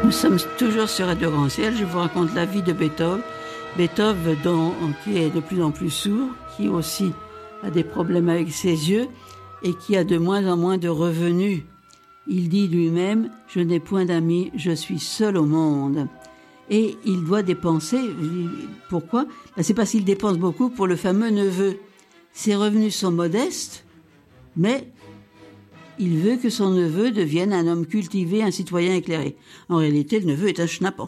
Nous sommes toujours sur Radio Grand Ciel. Je vous raconte la vie de Beethoven. Beethoven qui est de plus en plus sourd, qui aussi a des problèmes avec ses yeux et qui a de moins en moins de revenus. Il dit lui-même « Je n'ai point d'amis, je suis seul au monde ». Et il doit dépenser. Pourquoi ? C'est parce qu'il dépense beaucoup pour le fameux neveu. Ses revenus sont modestes, mais il veut que son neveu devienne un homme cultivé, un citoyen éclairé. En réalité, le neveu est un schnappant.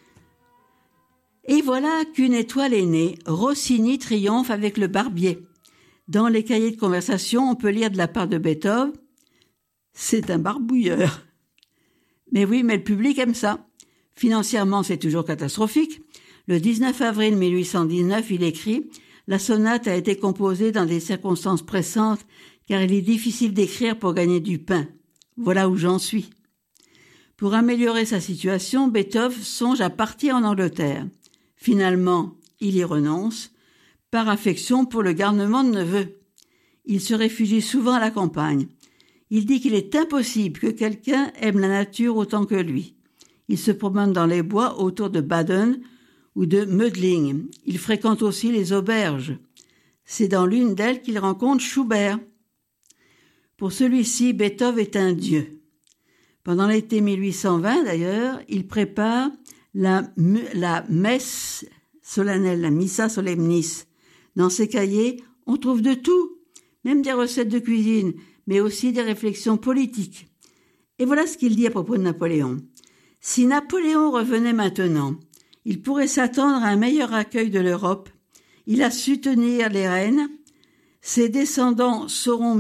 Et voilà qu'une étoile est née. Rossini triomphe avec le barbier. Dans les cahiers de conversation, on peut lire de la part de Beethoven « C'est un barbouilleur ». Mais oui, mais le public aime ça. Financièrement, c'est toujours catastrophique. Le 19 avril 1819, il écrit « La sonate a été composée dans des circonstances pressantes car il est difficile d'écrire pour gagner du pain. Voilà où j'en suis. » Pour améliorer sa situation, Beethoven songe à partir en Angleterre. Finalement, il y renonce, par affection pour le garnement de neveu. Il se réfugie souvent à la campagne. Il dit qu'il est impossible que quelqu'un aime la nature autant que lui. Il se promène dans les bois autour de Baden ou de Mödling. Il fréquente aussi les auberges. C'est dans l'une d'elles qu'il rencontre Schubert. Pour celui-ci, Beethoven est un dieu. Pendant l'été 1820, d'ailleurs, il prépare la messe solennelle, la Missa Solemnis. Dans ses cahiers, on trouve de tout, même des recettes de cuisine, mais aussi des réflexions politiques. Et voilà ce qu'il dit à propos de Napoléon. Si Napoléon revenait maintenant, il pourrait s'attendre à un meilleur accueil de l'Europe. Il a su tenir les rênes. Nos descendants seront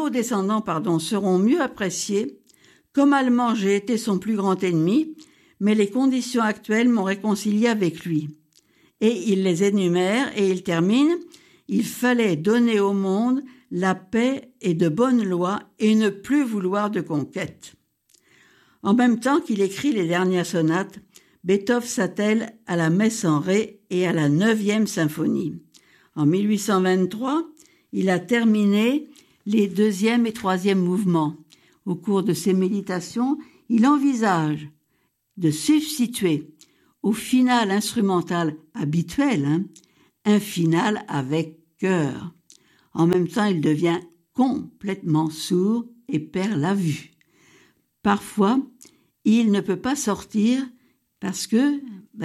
mieux appréciés. Comme allemand, j'ai été son plus grand ennemi, mais les conditions actuelles m'ont réconcilié avec lui. Et il les énumère et il termine « Il fallait donner au monde la paix et de bonnes lois et ne plus vouloir de conquête. » En même temps qu'il écrit les dernières sonates, Beethoven s'attelle à la messe en ré et à la 9e symphonie. En 1823, il a terminé les 2e et 3e mouvements. Au cours de ses méditations, il envisage de substituer au final instrumental habituel, un final avec chœur. En même temps, il devient complètement sourd et perd la vue. Parfois, il ne peut pas sortir parce que,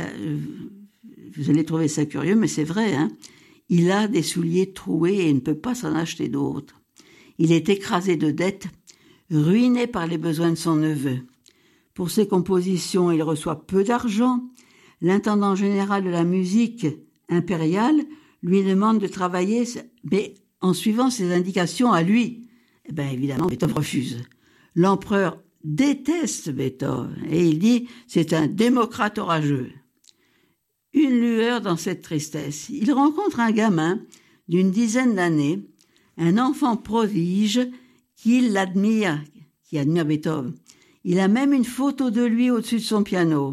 vous allez trouver ça curieux, mais c'est vrai, il a des souliers troués et il ne peut pas s'en acheter d'autres. Il est écrasé de dettes, ruiné par les besoins de son neveu. Pour ses compositions, il reçoit peu d'argent. L'intendant général de la musique impériale lui demande de travailler, mais en suivant ses indications à lui. Évidemment, Beethoven refuse. L'empereur déteste Beethoven et il dit « c'est un démocrate orageux ». Une lueur dans cette tristesse. Il rencontre un gamin d'une dizaine d'années, un enfant prodige qui admire Beethoven. Il a même une photo de lui au-dessus de son piano.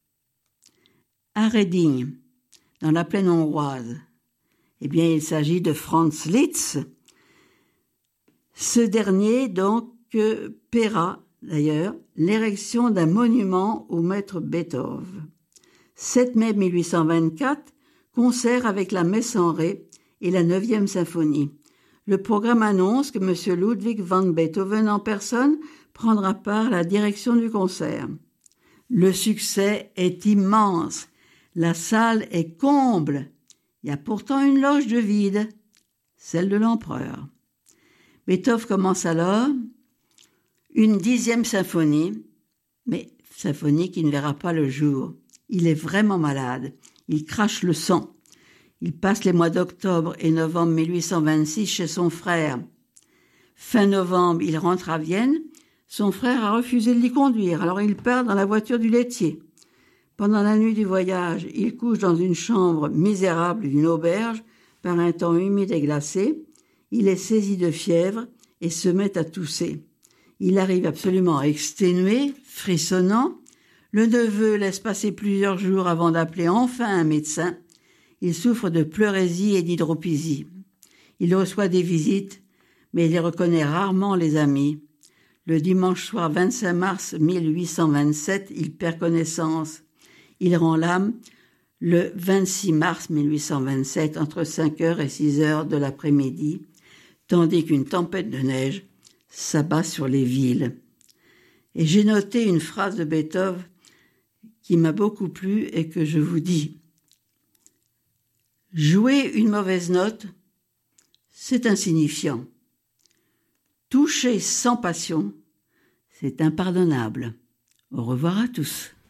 À Reading, dans la plaine hongroise, il s'agit de Franz Liszt. Ce dernier, paiera, d'ailleurs, l'érection d'un monument au maître Beethoven. 7 mai 1824, concert avec la messe en ré et la 9e symphonie. Le programme annonce que M. Ludwig van Beethoven en personne prendra part à la direction du concert. Le succès est immense. La salle est comble. Il y a pourtant une loge de vide, celle de l'empereur. Beethoven commence alors une 10e symphonie, mais symphonie qui ne verra pas le jour. Il est vraiment malade. Il crache le sang. Il passe les mois d'octobre et novembre 1826 chez son frère. Fin novembre, il rentre à Vienne. Son frère a refusé de l'y conduire, alors il part dans la voiture du laitier. Pendant la nuit du voyage, il couche dans une chambre misérable d'une auberge par un temps humide et glacé. Il est saisi de fièvre et se met à tousser. Il arrive absolument exténué, frissonnant. Le neveu laisse passer plusieurs jours avant d'appeler enfin un médecin. Il souffre de pleurésie et d'hydropisie. Il reçoit des visites, mais il reconnaît rarement les amis. Le dimanche soir 25 mars 1827, il perd connaissance. Il rend l'âme le 26 mars 1827 entre 5h et 6h de l'après-midi, tandis qu'une tempête de neige s'abat sur les villes. Et j'ai noté une phrase de Beethoven qui m'a beaucoup plu et que je vous dis. Jouer une mauvaise note, c'est insignifiant. Toucher sans passion, c'est impardonnable. Au revoir à tous.